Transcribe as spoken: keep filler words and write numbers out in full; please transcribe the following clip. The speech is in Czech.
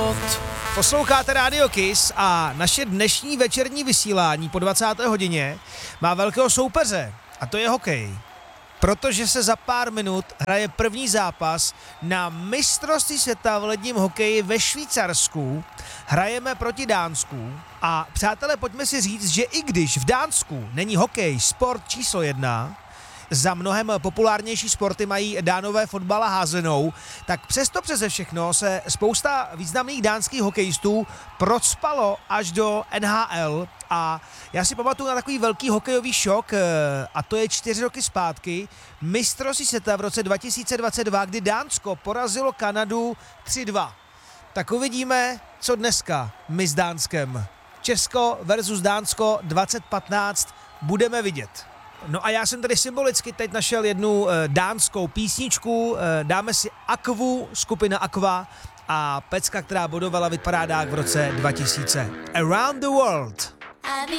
World. Posloucháte Radio Kiss a naše dnešní večerní vysílání po dvacáté hodině má velkého soupeře a to je hokej. Protože se za pár minut hraje první zápas na mistrovství světa v ledním hokeji ve Švýcarsku. Hrajeme proti Dánsku a přátelé, pojďme si říct, že i když v Dánsku není hokej sport číslo jedna, za mnohem populárnější sporty mají Dánové fotbal a házenou, tak přesto přeze všechno se spousta významných dánských hokejistů procpalo až do N H L a já si pamatuju na takový velký hokejový šok a to je čtyři roky zpátky, mistrovství světa v roce dva tisíce dvacet dva, kdy Dánsko porazilo Kanadu tři dva. Tak uvidíme, co dneska my s Dánskem. Česko versus Dánsko dvacet patnáct budeme vidět. No a já jsem tady symbolicky teď našel jednu e, dánskou písničku, e, dáme si Aquu, skupina Aqua a pecka, která bodovala, vypadá v roce dva tisíce. Around the World.